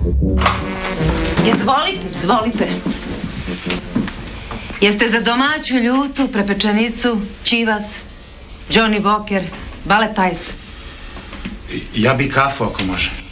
Izvolite, izvolite. Jeste za domaću ljutu, prepečenicu, ćivas, Johnny Walker, balet Ice? Ja bi kafu ako može.